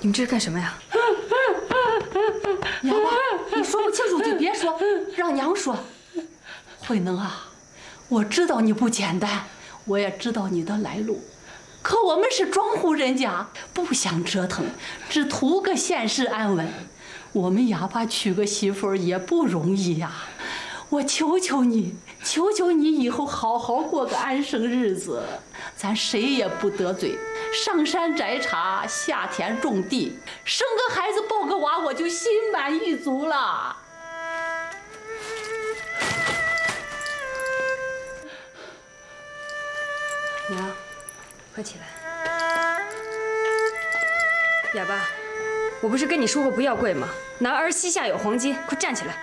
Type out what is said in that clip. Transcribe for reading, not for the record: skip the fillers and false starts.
你们这是干什么呀？ 娘啊，你说不清楚就别说，让娘说。慧能啊，我知道你不简单，我也知道你的来路，可我们是庄户人家，不想折腾，只图个现世安稳。我们哑巴娶个媳妇儿也不容易呀，我求求你，求求你以后好好过个安生日子，咱谁也不得罪，上山摘茶，下田种地，生个孩子抱个娃，我就心满意足了。 娘，快起来！哑巴，我不是跟你说过不要跪吗？男儿膝下有黄金，快站起来！